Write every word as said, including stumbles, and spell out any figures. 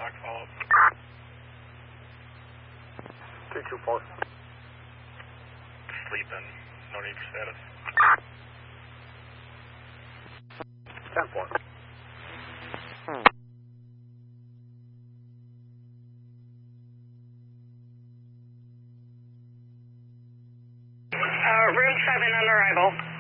talk follow up. two two four. Sleeping. No need for status. ten four. Uh, room seven on arrival.